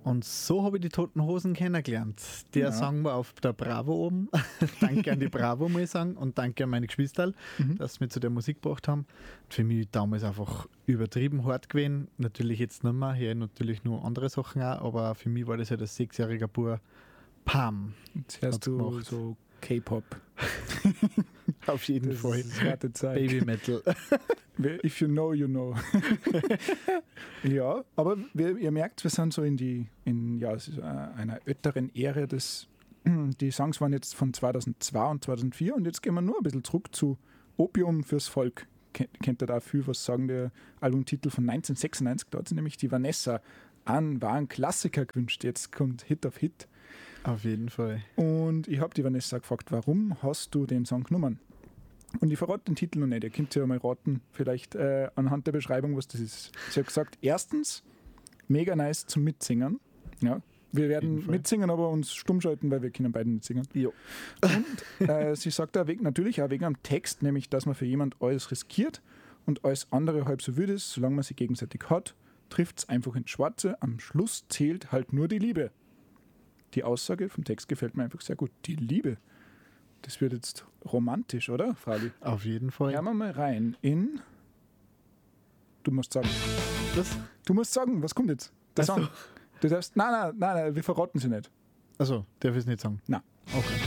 Und so habe ich die Toten Hosen kennengelernt. Der Song war auf der Bravo oben. Danke an die Bravo, muss ich sagen. Und danke an meine Geschwister, dass sie mich zu der Musik gebracht haben. Für mich damals einfach übertrieben hart gewesen. Natürlich jetzt nicht mehr. Hier natürlich nur andere Sachen auch. Aber für mich war das ja das 6-jährige Bub. Pam. Jetzt hörst du gemacht. so K-Pop. Auf jeden Fall. Das ist harte Zeit. Baby Metal. If you know, you know. Ja, aber ihr merkt, wir sind so in einer älteren Ära. Die Songs waren jetzt von 2002 und 2004 und jetzt gehen wir nur ein bisschen zurück zu Opium fürs Volk. Kennt ihr da viel was sagen? Der Albumtitel von 1996, da hat sich nämlich die Vanessa war ein Klassiker gewünscht. Jetzt kommt Hit auf Hit. Auf jeden Fall. Und ich habe die Vanessa gefragt, warum hast du den Song genommen? Und ich verrate den Titel noch nicht. Ihr könnt ja mal raten, vielleicht anhand der Beschreibung, was das ist. Sie hat gesagt, erstens, mega nice zum Mitsingen. Ja, wir werden mitsingen, aber uns stumm schalten, weil wir können beide nicht singen. Jo. Und sie sagt auch natürlich auch wegen am Text, nämlich, dass man für jemand alles riskiert und alles andere halb so wild ist, solange man sie gegenseitig hat, trifft es einfach ins Schwarze. Am Schluss zählt halt nur die Liebe. Die Aussage vom Text gefällt mir einfach sehr gut. Die Liebe. Das wird jetzt romantisch, oder, Frali? Auf jeden Fall. Hören wir mal rein in... Du musst sagen. Was? Du musst sagen, was kommt jetzt? Der Ach so. Song. Du darfst... Nein, wir verraten sie nicht. Also, darf ich es nicht sagen? Nein. Okay.